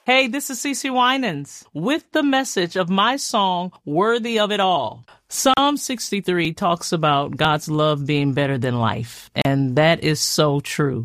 Hey, this is Cece Winans with the message of my song, Worthy of It All. Psalm 63 talks about God's love being better than life, and that is so true.